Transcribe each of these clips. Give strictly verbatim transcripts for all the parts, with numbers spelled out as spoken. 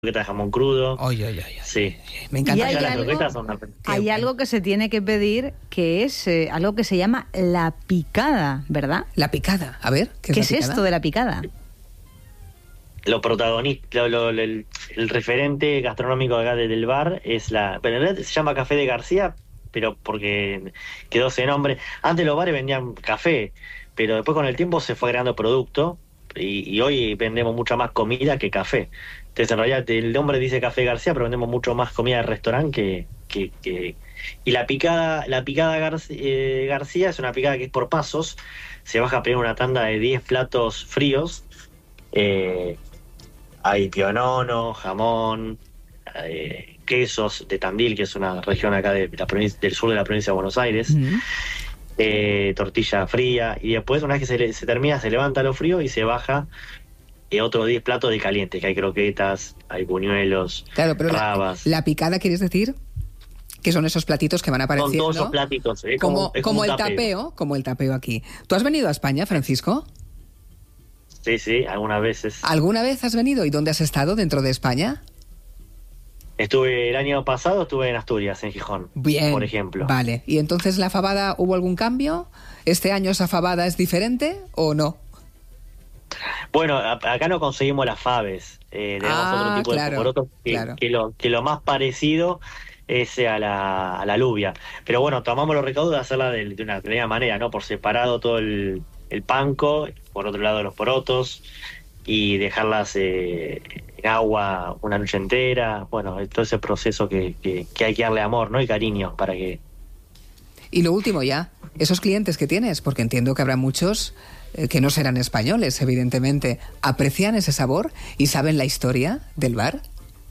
croquetas de jamón crudo. Oye, oye, oye. Sí. Me encanta. Y hay las algo- croquetas son una- Hay algo que se tiene que pedir que es eh, algo que se llama la picada, ¿verdad? La picada. A ver, ¿qué es, ¿Qué la es picada? esto de la picada? Lo protagonista, lo, lo- lo- el, el referente gastronómico de acá de- del bar es la... Pero en realidad se llama Café de García, pero porque quedó ese nombre. Antes los bares vendían café, pero después con el tiempo se fue agregando producto y, y hoy vendemos mucha más comida que café. Entonces en realidad el nombre dice Café García, pero vendemos mucho más comida de restaurante que... que, que- Y la picada, la picada Garci- eh, García es una picada que es por pasos. Se baja primero una tanda de diez platos fríos. Eh, hay pionono, jamón, eh, quesos de Tandil, que es una región acá de la provincia, del sur de la provincia de Buenos Aires, Ujú. eh, tortilla fría, y después una vez que se, le- se termina, se levanta lo frío y se baja eh, otros diez platos de caliente, que hay croquetas, hay buñuelos, Claro, pero la, rabas. la picada, ¿quieres decir? Que son esos platitos que van Son apareciendo. todos esos platitos, eh, como, es como un el tapeo, como el tapeo aquí. ¿Tú has venido a España, Francisco? Sí, sí, algunas veces. ¿Alguna vez has venido? ¿Y dónde has estado dentro de España? Estuve el año pasado, estuve en Asturias, en Gijón, Bien. por ejemplo. Vale. ¿Y entonces la fabada, hubo algún cambio? ¿Este año esa fabada es diferente o no? Bueno, a- acá no conseguimos las faves, eh, tenemos Ah, otro tipo claro, de porotos que, claro. que lo, que lo más parecido es a la, a la alubia. Pero bueno, tomamos los recaudos de hacerla de, de una de una manera, ¿no? Por separado todo el, el panco, por otro lado los porotos, y dejarlas eh, en agua una noche entera. Bueno, todo ese proceso que, que, que hay que darle amor, ¿no? Y cariño para que... Y lo último ya, esos clientes que tienes, porque entiendo que habrá muchos eh, que no serán españoles, evidentemente, ¿aprecian ese sabor y saben la historia del bar?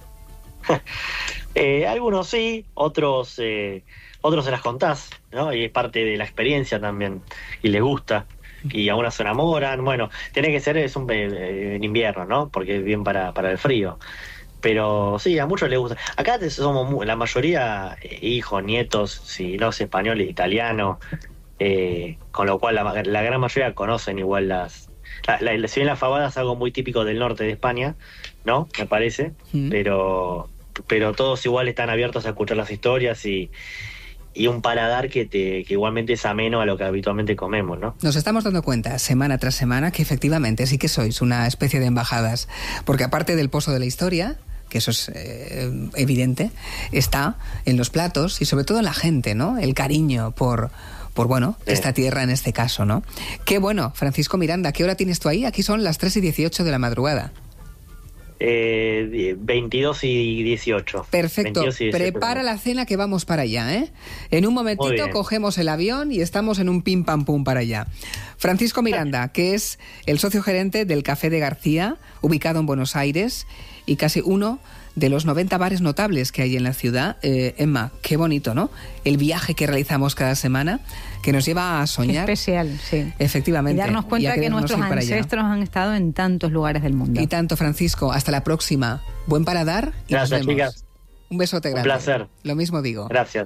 Eh, algunos sí, otros eh, otros se las contás, ¿no? Y es parte de la experiencia también, y les gusta, y algunas se enamoran. Bueno, tiene que ser es un, eh, en invierno, ¿no? Porque es bien para, para el frío. Pero sí, a muchos les gusta. Acá te- somos mu- la mayoría eh, hijos, nietos, si no es español, es italiano, eh, con lo cual la, ma- la gran mayoría conocen igual las... La, la- si bien la fabada es algo muy típico del norte de España, ¿no? Me parece, Mm. pero pero todos igual están abiertos a escuchar las historias y, y un paladar que te que igualmente es ameno a lo que habitualmente comemos, ¿no? Nos estamos dando cuenta semana tras semana que efectivamente sí que sois una especie de embajadas, porque aparte del pozo de la historia, que eso es eh, evidente, está en los platos y sobre todo en la gente, ¿no? El cariño por, por bueno, Sí. esta tierra en este caso, ¿no? Qué bueno, Francisco Miranda, ¿qué hora tienes tú ahí? Aquí son las tres y dieciocho de la madrugada. Eh, die- veintidós y dieciocho. Perfecto, veintidós y dieciocho. prepara la cena que vamos para allá, ¿eh? En un Muy momentito bien. cogemos el avión y estamos en un pim pam pum para allá. Francisco Miranda, que es el socio gerente del Café de García, ubicado en Buenos Aires, y casi uno de los noventa bares notables que hay en la ciudad. Eh, Emma, qué bonito, ¿no? El viaje que realizamos cada semana, que nos lleva a Qué soñar. especial, sí. Efectivamente. Y darnos y a cuenta que querernos nuestros ir para allá. ancestros han estado en tantos lugares del mundo. Y tanto, Francisco. Hasta la próxima. Buen paladar y Gracias, nos vemos. chicas. Un besote Un grande. placer. Lo mismo digo. Gracias.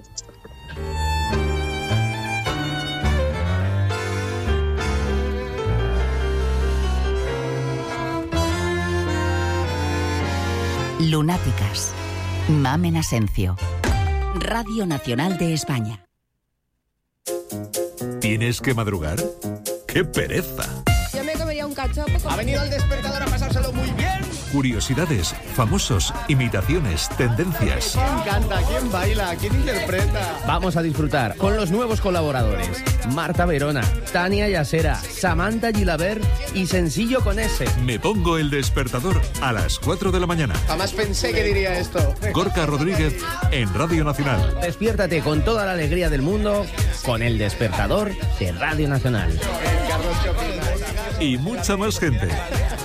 Lunáticas. Mamen Asencio. Radio Nacional de España. ¿Tienes que madrugar? ¡Qué pereza! Yo me comería un cachopo con... Ha venido al despertador a pasárselo muy bien. Curiosidades, famosos, imitaciones, tendencias. ¿Quién canta? ¿Quién baila? ¿Quién interpreta? Vamos a disfrutar con los nuevos colaboradores: Marta Verona, Tania Yasera, Samantha Gilabert y Sencillo con S. Me pongo el despertador a las cuatro de la mañana. Jamás pensé que diría esto. Gorka Rodríguez en Radio Nacional. Despiértate con toda la alegría del mundo con el despertador de Radio Nacional. Carlos, ¿qué opinas? Y mucha más gente.